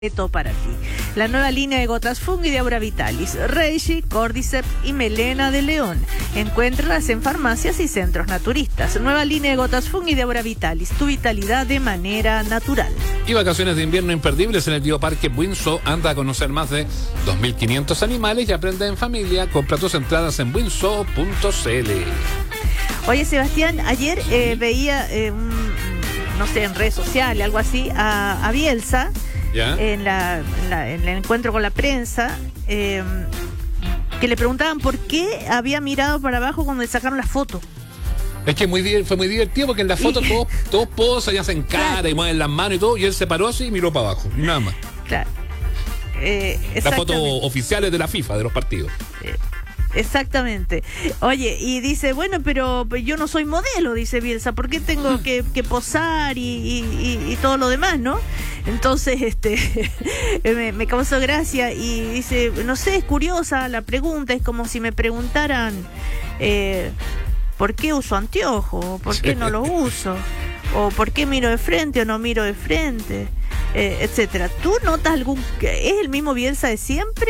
para ti. La nueva línea de gotas Fungi de Aura Vitalis, Reishi, Cordyceps y Melena de León. Encuéntralas en farmacias y centros naturistas. Nueva línea de gotas Fungi de Aura Vitalis, tu vitalidad de manera natural. Y vacaciones de invierno imperdibles en el Bioparque Windsor. Anda a conocer más de 2.500 animales y aprende en familia. Compra tus entradas en windsor.cl. Oye, Sebastián, ayer veía, no sé, en redes sociales, algo así, a Bielsa. ¿Ya? En el encuentro con la prensa, que le preguntaban por qué había mirado para abajo cuando le sacaron la foto. Es que fue muy divertido porque en la foto todos posan y hacen cara y mueven las manos y todo, y él se paró así y miró para abajo, y nada más. Claro. Las fotos oficiales de la FIFA, de los partidos. Exactamente. Oye, y dice, bueno, pero yo no soy modelo, dice Bielsa, ¿por qué tengo que posar y todo lo demás, no? Entonces, me causó gracia y dice, no sé, es curiosa la pregunta, es como si me preguntaran ¿por qué uso anteojos? ¿Por qué no los uso? ¿O por qué miro de frente o no miro de frente? Etcétera. ¿Tú notas es el mismo Bielsa de siempre?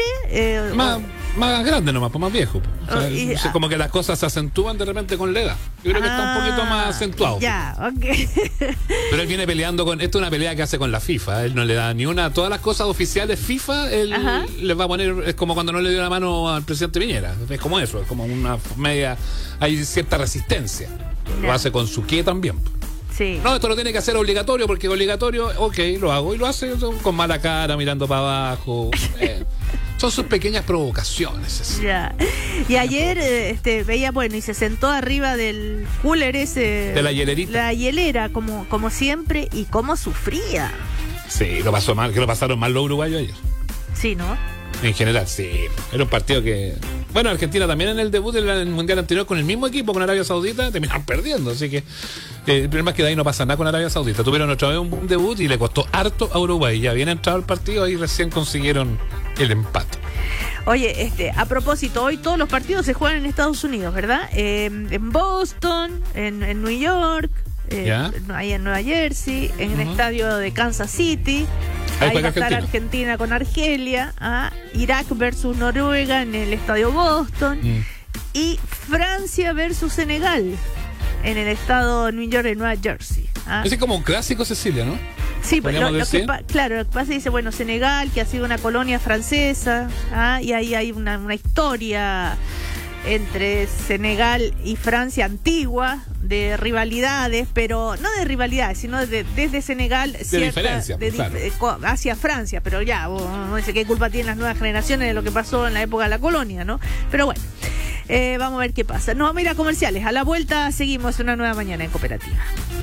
Más grande nomás, más viejo. O sea, como que las cosas se acentúan de repente con la edad. Yo creo que está un poquito más acentuado. Ya, ok. Pero él viene peleando esto es una pelea que hace con la FIFA. Él no le da ni una, todas las cosas oficiales FIFA, él les va a poner, es como cuando no le dio la mano al presidente Piñera. Es como eso, es como una media, hay cierta resistencia. Lo hace con su qué también. Sí. No, esto lo tiene que hacer obligatorio, porque obligatorio, ok, lo hago, y lo hace con mala cara, mirando para abajo. Son sus pequeñas provocaciones. Ya. Y ayer veía, bueno, y se sentó arriba del cooler ese. De la hielerita. La hielera, como siempre, y cómo sufría. Sí, lo pasó mal, que lo pasaron mal los uruguayos ayer. Sí, ¿no? En general, sí. Era un partido que... Bueno, Argentina también en el debut del Mundial anterior con el mismo equipo, con Arabia Saudita, terminaron perdiendo. Así que el problema es que de ahí no pasa nada con Arabia Saudita. Tuvieron otra vez un debut y le costó harto a Uruguay. Ya bien entrado el partido y recién consiguieron el empate. Oye, a propósito, hoy todos los partidos se juegan en Estados Unidos, ¿verdad? En Boston, en New York, ahí en Nueva Jersey, en el estadio de Kansas City. Ahí va a estar Argentina con Argelia, Irak versus Noruega en el estadio Boston, y Francia versus Senegal en el estado New York de Nueva Jersey. Es como un clásico, Cecilia, ¿no? Sí, pues lo que pasa dice, bueno, Senegal, que ha sido una colonia francesa, y ahí hay una historia entre Senegal y Francia antigua, de rivalidades, pero no de rivalidades, sino desde Senegal diferencia, hacia Francia, pero ya, no sé qué culpa tienen las nuevas generaciones de lo que pasó en la época de la colonia, ¿no? Pero bueno, vamos a ver qué pasa. Nos vamos a ir a comerciales. A la vuelta seguimos una nueva mañana en Cooperativa.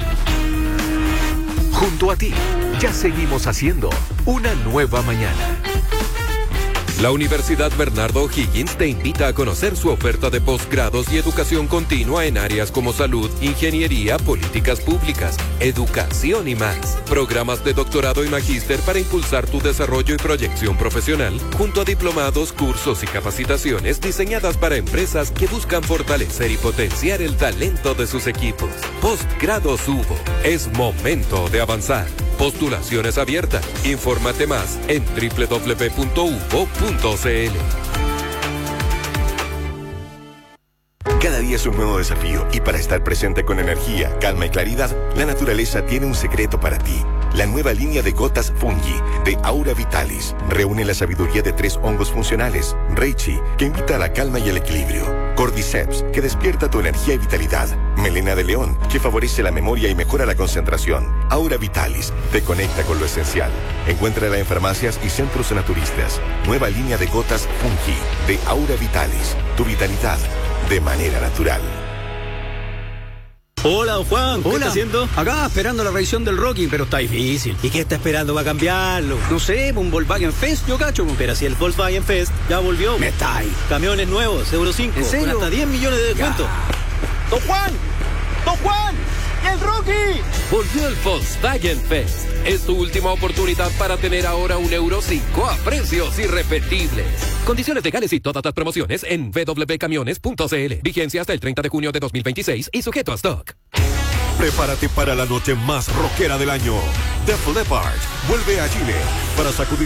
Junto a ti, ya seguimos haciendo una nueva mañana. La Universidad Bernardo O'Higgins te invita a conocer su oferta de posgrados y educación continua en áreas como salud, ingeniería, políticas públicas, educación y más. Programas de doctorado y magíster para impulsar tu desarrollo y proyección profesional, junto a diplomados, cursos y capacitaciones diseñadas para empresas que buscan fortalecer y potenciar el talento de sus equipos. Postgrados UBO. Es momento de avanzar. Postulaciones abiertas. Infórmate más en www.ubo.cl. Cada día es un nuevo desafío y para estar presente con energía, calma y claridad, la naturaleza tiene un secreto para ti. La nueva línea de gotas Fungi de Aura Vitalis reúne la sabiduría de 3 hongos funcionales. Reishi, que invita a la calma y el equilibrio. Cordyceps, que despierta tu energía y vitalidad. Melena de León, que favorece la memoria y mejora la concentración. Aura Vitalis te conecta con lo esencial. Encuéntrala en farmacias y centros naturistas. Nueva línea de gotas Fungi de Aura Vitalis. Tu vitalidad de manera natural. Hola, don Juan, ¿qué está haciendo? Acá esperando la revisión del Rocky, pero está difícil. ¿Y qué está esperando para cambiarlo? No sé, un Volkswagen Fest, yo cacho. Pero si el Volkswagen Fest ya volvió. Me está ahí. Camiones nuevos, Euro 5, ¿en serio? con hasta 10 millones de descuento. ¡Don Juan! ¡Don Juan! ¡El Rocky! Volvió el Volkswagen Fest. Es tu última oportunidad para tener ahora un Euro 5 a precios irrepetibles. Condiciones legales y todas las promociones en www.camiones.cl. Vigencia hasta el 30 de junio de 2026 y sujeto a stock. Prepárate para la noche más rockera del año. Def Leppard vuelve a Chile para sacudir